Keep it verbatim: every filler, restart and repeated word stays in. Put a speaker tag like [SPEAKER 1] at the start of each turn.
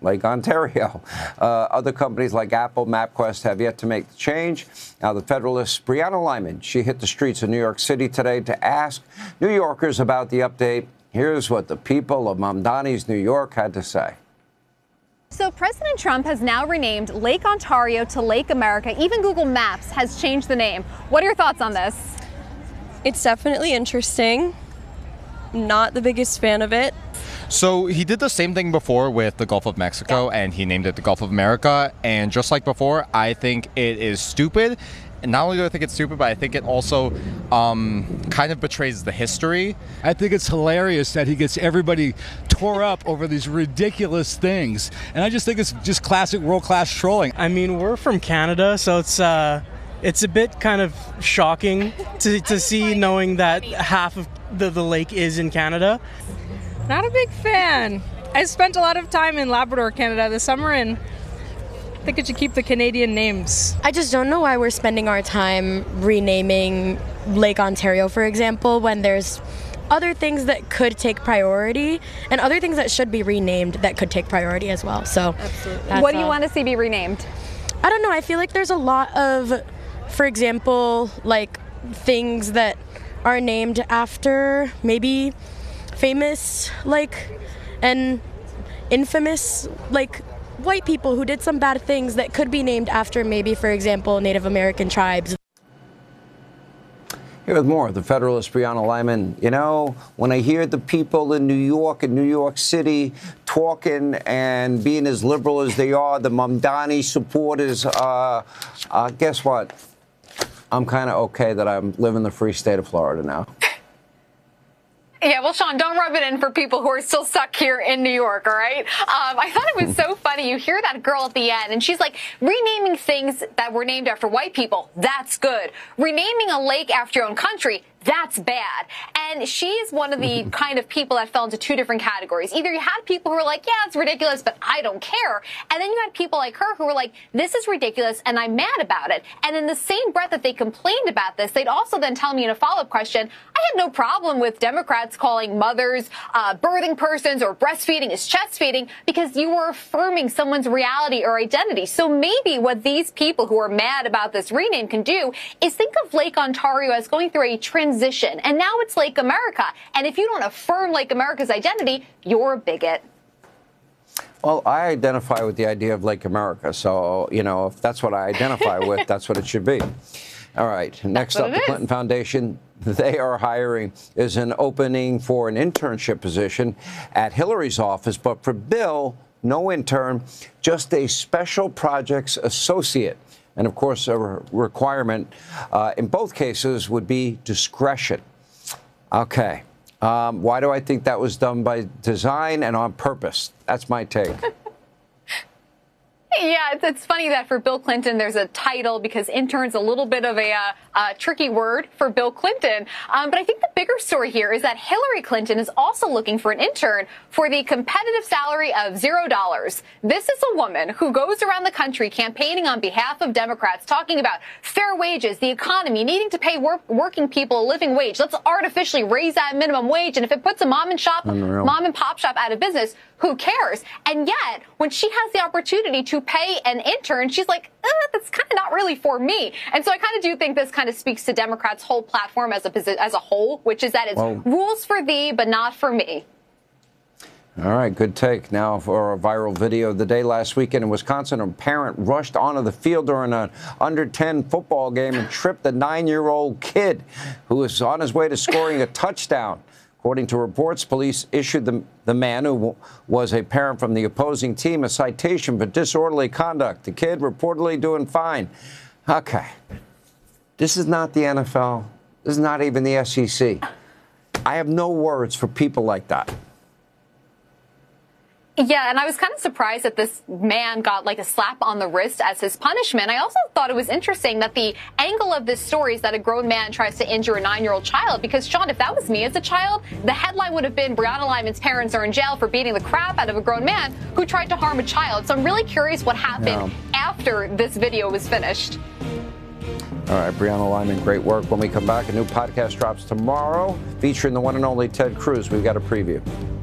[SPEAKER 1] Lake Ontario. Uh, other companies like Apple, MapQuest have yet to make the change. Now, the Federalist's Brianna Lyman, she hit the streets of New York City today to ask New Yorkers about the update. Here's what the people of Mamdani's New York had to say.
[SPEAKER 2] So President Trump has now renamed Lake Ontario to Lake America. Even Google Maps has changed the name. What are your thoughts on this?
[SPEAKER 3] It's definitely interesting. Not the biggest fan of it.
[SPEAKER 4] So he did the same thing before with the Gulf of Mexico, yeah. and he named it the Gulf of America. And just like before, I think it is stupid. And not only do I think it's stupid, but I think it also um, kind of betrays the history.
[SPEAKER 5] I think it's hilarious that he gets everybody tore up over these ridiculous things. And I just think it's just classic world-class trolling.
[SPEAKER 6] I mean, we're from Canada, so it's uh, it's a bit kind of shocking to, to see, knowing that half of the, the lake is in Canada.
[SPEAKER 7] Not a big fan. I spent a lot of time in Labrador, Canada this summer, and I think it should keep the Canadian names.
[SPEAKER 8] I just don't know why we're spending our time renaming Lake Ontario, for example, when there's other things that could take priority and other things that should be renamed that could take priority as well. So,
[SPEAKER 2] what do you want to see be renamed?
[SPEAKER 8] I don't know. I feel like there's a lot of, for example, like things that are named after maybe famous, like, and infamous, like, white people who did some bad things that could be named after maybe, for example, Native American tribes.
[SPEAKER 1] Here with more, the Federalist Brianna Lyman. You know, when I hear the people in New York and New York City talking and being as liberal as they are, the Mamdani supporters, uh, uh, guess what? I'm kind of okay that I'm living in the free state of Florida now.
[SPEAKER 2] Yeah, well, Sean, don't rub it in for people who are still stuck here in New York, all right? Um, I thought it was so funny. You hear that girl at the end, and she's like, renaming things that were named after white people, that's good. Renaming a lake after your own country, that's bad. And she's one of the kind of people that fell into two different categories. Either you had people who were like, yeah, it's ridiculous, but I don't care. And then you had people like her who were like, this is ridiculous, and I'm mad about it. And in the same breath that they complained about this, they'd also then tell me in a follow-up question, I had no problem with Democrats calling mothers uh, birthing persons or breastfeeding is chest feeding because you were affirming someone's reality or identity. So maybe what these people who are mad about this rename can do is think of Lake Ontario as going through a transition. And now it's Lake America. And if you don't affirm Lake America's identity, you're a bigot.
[SPEAKER 1] Well, I identify with the idea of Lake America. So, you know, if that's what I identify with, that's what it should be. All right. Next up, the Clinton Foundation, they are hiring is an opening for an internship position at Hillary's office. But for Bill, no intern, just a special projects associate. And, of course, a re requirement uh, in both cases would be discretion. Okay. Um, why do I think that was done by design and on purpose? That's my take.
[SPEAKER 2] Yeah, it's, it's funny that for Bill Clinton, there's a title because intern's a little bit of a uh, uh, tricky word for Bill Clinton. Um, but I think the bigger story here is that Hillary Clinton is also looking for an intern for the competitive salary of zero dollars. This is a woman who goes around the country campaigning on behalf of Democrats, talking about fair wages, the economy, needing to pay work, working people a living wage. Let's artificially raise that minimum wage. And if it puts a mom and shop,
[SPEAKER 1] Unreal.
[SPEAKER 2] mom and pop shop out of business, who cares? And yet, when she has the opportunity to pay an intern, she's like, eh, that's kind of not really for me. And so I kind of do think this kind of speaks to Democrats' whole platform as a as a whole, which is that it's
[SPEAKER 1] well,
[SPEAKER 2] rules for thee, but not for me.
[SPEAKER 1] All right, good take. Now for a viral video of the day last weekend in Wisconsin, a parent rushed onto the field during an under ten football game and tripped a nine-year-old kid who was on his way to scoring a touchdown. According to reports, police issued the, the man, who was a parent from the opposing team, a citation for disorderly conduct. The kid reportedly doing fine. Okay. This is not the N F L. This is not even the S E C. I have no words for people like that.
[SPEAKER 2] Yeah, and I was kind of surprised that this man got like a slap on the wrist as his punishment. I also thought it was interesting that the angle of this story is that a grown man tries to injure a nine-year-old child. Because, Sean, if that was me as a child, the headline would have been Brianna Lyman's parents are in jail for beating the crap out of a grown man who tried to harm a child. So I'm really curious what happened yeah. after this video was finished.
[SPEAKER 1] All right, Brianna Lyman, great work. When we come back, a new podcast drops tomorrow featuring the one and only Ted Cruz. We've got a preview.